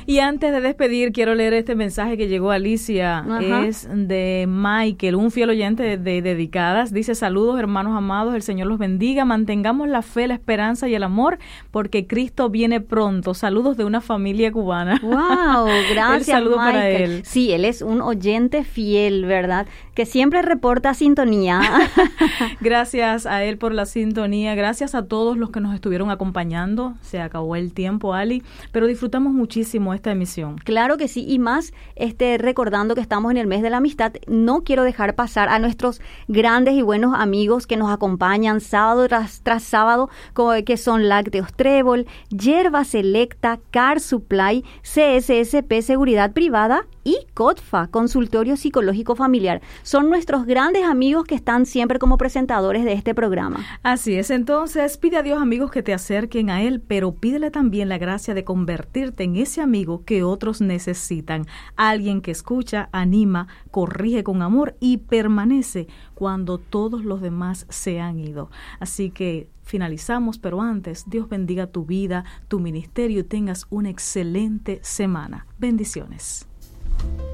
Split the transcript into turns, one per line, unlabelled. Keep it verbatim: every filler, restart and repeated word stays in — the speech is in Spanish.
Y antes de despedir, quiero leer este mensaje que llegó a Alicia. Ajá. Es de Michael, un fiel oyente de, de Dedicadas. Dice: saludos, hermanos amados, el Señor los bendiga. Mantengamos la fe, la esperanza y el amor, porque Cristo viene pronto. Saludos de una familia cubana.
Wow, gracias,
el saludo
Michael.
Para él.
Sí, él es un oyente fiel, ¿verdad? Que siempre reporta sintonía.
Gracias a él por la sintonía. Gracias a todos los que nos estuvieron acompañando. Se acabó el tiempo, Ali, pero disfrutamos muchísimo esta emisión.
Claro que sí, y más este recordando que estamos en el mes de la amistad, no quiero dejar pasar a nuestros grandes y buenos amigos que nos acompañan sábado tras, tras sábado, como, que son Lácteos Trébol, Yerba Selecta, Car Supply, C S S P Seguridad Privada y COTFA, Consultorio Psicológico Familiar. Son nuestros grandes amigos que están siempre como presentadores de este programa.
Así es, entonces pide a Dios, amigos, que te acerquen a Él, pero pídele también la gracia de convertirte en ese amigo que otros necesitan. Alguien que escucha, anima, corrige con amor y permanece cuando todos los demás se han ido. Así que finalizamos, pero antes, Dios bendiga tu vida, tu ministerio y tengas una excelente semana. Bendiciones.